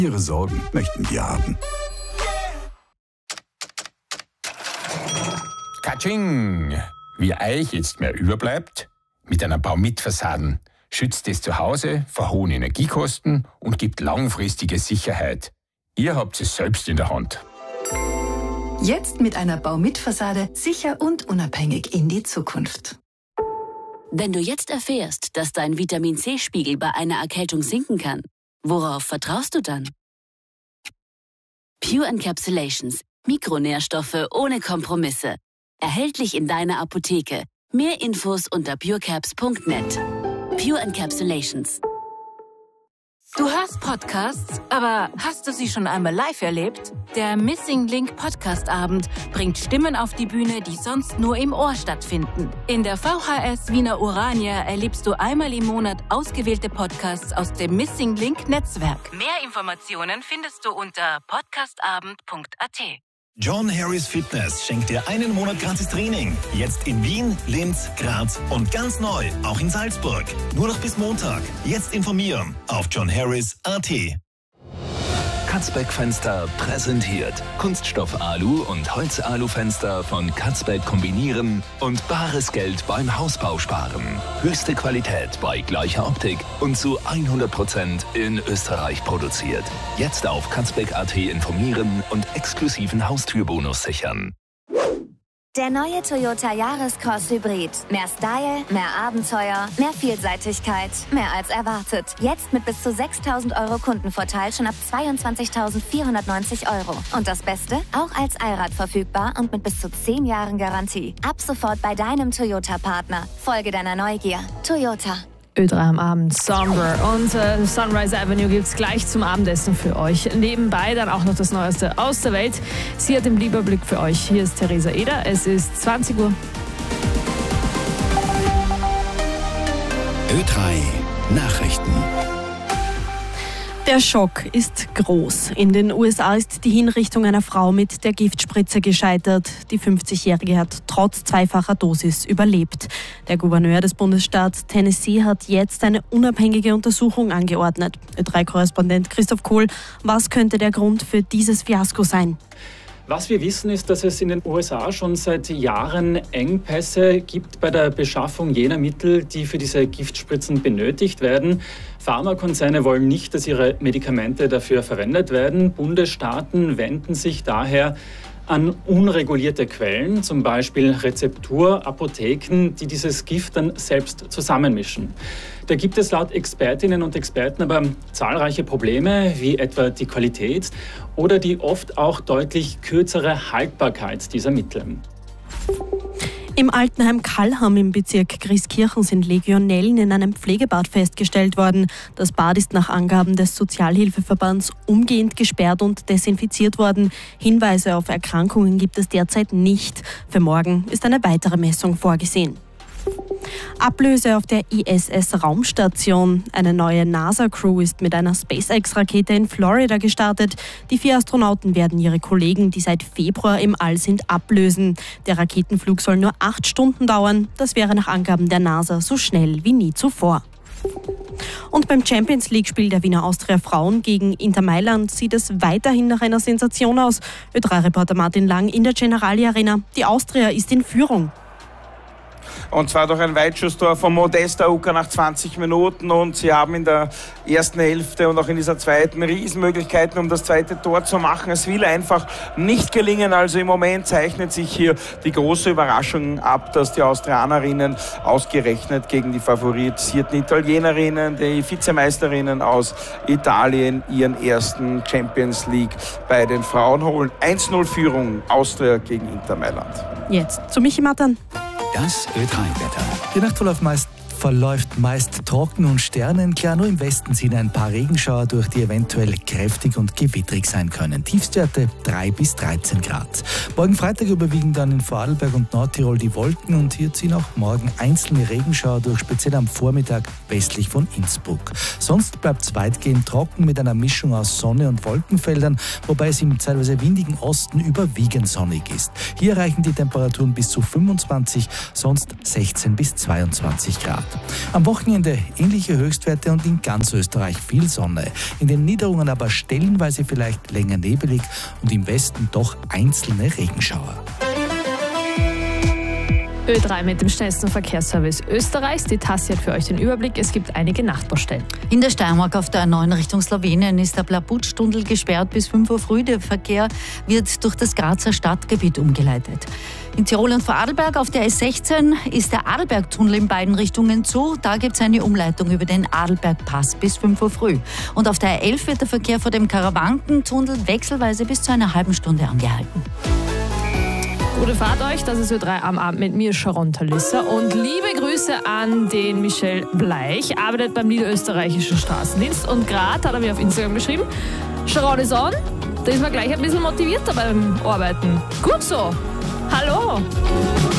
Ihre Sorgen möchten wir haben. Katsching! Wie euch jetzt mehr überbleibt, mit einer Bau-mit-Fassaden schützt es zu Hause vor hohen Energiekosten und gibt langfristige Sicherheit. Ihr habt es selbst in der Hand. Jetzt mit einer Bau-mit-Fassade sicher und unabhängig in die Zukunft. Wenn du jetzt erfährst, dass dein Vitamin-C-Spiegel bei einer Erkältung sinken kann, worauf vertraust du dann? Pure Encapsulations. Mikronährstoffe ohne Kompromisse. Erhältlich in deiner Apotheke. Mehr Infos unter purecaps.net. Pure Encapsulations. Du hörst Podcasts, aber hast du sie schon einmal live erlebt? Der Missing Link Podcast Abend bringt Stimmen auf die Bühne, die sonst nur im Ohr stattfinden. In der VHS Wiener Urania erlebst du einmal im Monat ausgewählte Podcasts aus dem Missing Link Netzwerk. Mehr Informationen findest du unter podcastabend.at. John Harris Fitness schenkt dir einen Monat gratis Training. Jetzt in Wien, Linz, Graz und ganz neu, auch in Salzburg. Nur noch bis Montag. Jetzt informieren auf johnharris.at. Katzbeck Fenster präsentiert Kunststoff Alu und Holz Alu-Fenster von Katzbeck kombinieren und bares Geld beim Hausbau sparen. Höchste Qualität bei gleicher Optik und zu 100% in Österreich produziert. Jetzt auf katzbeck.at informieren und exklusiven Haustürbonus sichern. Der neue Toyota Yaris Cross Hybrid. Mehr Style, mehr Abenteuer, mehr Vielseitigkeit, mehr als erwartet. Jetzt mit bis zu 6.000 € Kundenvorteil schon ab 22.490 €. Und das Beste? Auch als Allrad verfügbar und mit bis zu 10 Jahren Garantie. Ab sofort bei deinem Toyota-Partner. Folge deiner Neugier. Toyota. Ö3 am Abend, Somber und Sunrise Avenue gibt's gleich zum Abendessen für euch. Nebenbei dann auch noch das Neueste aus der Welt. Sie hat den Überblick für euch. Hier ist Theresa Eder. Es ist 20 Uhr. Ö3 Nachrichten. Der Schock ist groß. In den USA ist die Hinrichtung einer Frau mit der Giftspritze gescheitert. Die 50-Jährige hat trotz zweifacher Dosis überlebt. Der Gouverneur des Bundesstaats Tennessee hat jetzt eine unabhängige Untersuchung angeordnet. Ö3-Korrespondent Christoph Kohl, was könnte der Grund für dieses Fiasko sein? Was wir wissen, ist, dass es in den USA schon seit Jahren Engpässe gibt bei der Beschaffung jener Mittel, die für diese Giftspritzen benötigt werden. Pharmakonzerne wollen nicht, dass ihre Medikamente dafür verwendet werden. Bundesstaaten wenden sich daher an unregulierte Quellen, zum Beispiel Rezepturapotheken, die dieses Gift dann selbst zusammenmischen. Da gibt es laut Expertinnen und Experten aber zahlreiche Probleme, wie etwa die Qualität oder die oft auch deutlich kürzere Haltbarkeit dieser Mittel. Im Altenheim Kallham im Bezirk Grieskirchen sind Legionellen in einem Pflegebad festgestellt worden. Das Bad ist nach Angaben des Sozialhilfeverbands umgehend gesperrt und desinfiziert worden. Hinweise auf Erkrankungen gibt es derzeit nicht. Für morgen ist eine weitere Messung vorgesehen. Ablöse auf der ISS-Raumstation. Eine neue NASA-Crew ist mit einer SpaceX-Rakete in Florida gestartet. Die 4 Astronauten werden ihre Kollegen, die seit Februar im All sind, ablösen. Der Raketenflug soll nur 8 Stunden dauern. Das wäre nach Angaben der NASA so schnell wie nie zuvor. Und beim Champions-League-Spiel der Wiener Austria Frauen gegen Inter Mailand sieht es weiterhin nach einer Sensation aus. Ö3-Reporter Martin Lang in der Generali Arena. Die Austria ist in Führung. Und zwar durch ein Weitschusstor von Modesta Uka nach 20 Minuten. Und sie haben in der ersten Hälfte und auch in dieser zweiten Riesenmöglichkeiten, um das zweite Tor zu machen. Es will einfach nicht gelingen. Also im Moment zeichnet sich hier die große Überraschung ab, dass die Austrianerinnen ausgerechnet gegen die favorisierten Italienerinnen, die Vizemeisterinnen aus Italien, ihren ersten Champions League bei den Frauen holen. 1:0 Führung Austria gegen Inter Mailand. Jetzt zu Michi Mattern. Das Ö3-Wetter. Die Nacht verläuft meist trocken und sternenklar. Nur im Westen ziehen ein paar Regenschauer durch, die eventuell kräftig und gewittrig sein können. Tiefstwerte 3 bis 13 Grad. Morgen Freitag überwiegen dann in Vorarlberg und Nordtirol die Wolken und hier ziehen auch morgen einzelne Regenschauer durch, speziell am Vormittag westlich von Innsbruck. Sonst bleibt es weitgehend trocken mit einer Mischung aus Sonne und Wolkenfeldern, wobei es im teilweise windigen Osten überwiegend sonnig ist. Hier erreichen die Temperaturen bis zu 25, sonst 16 bis 22 Grad. Am Wochenende ähnliche Höchstwerte und in ganz Österreich viel Sonne. In den Niederungen aber stellenweise vielleicht länger nebelig und im Westen doch einzelne Regenschauer. Ö3 mit dem schnellsten Verkehrsservice Österreichs. Die Tassi hat für euch den Überblick. Es gibt einige Nachbaustellen. In der Steiermark auf der A9 Richtung Slowenien ist der Blabutz-Tunnel gesperrt bis 5 Uhr früh. Der Verkehr wird durch das Grazer Stadtgebiet umgeleitet. In Tirol und Vorarlberg auf der S16 ist der Adelbergtunnel in beiden Richtungen zu. Da gibt es eine Umleitung über den Adelbergpass bis 5 Uhr früh. Und auf der A11 wird der Verkehr vor dem Karawankentunnel wechselweise bis zu einer halben Stunde angehalten. Gute Fahrt euch, das ist Ö3 am Abend mit mir, Sharon Talissa. Und liebe Grüße an den Michel Bleich, arbeitet beim Niederösterreichischen Straßendienst. Und gerade hat er mir auf Instagram geschrieben, Sharon ist on, da ist man gleich ein bisschen motivierter beim Arbeiten. Gut so. Hallo.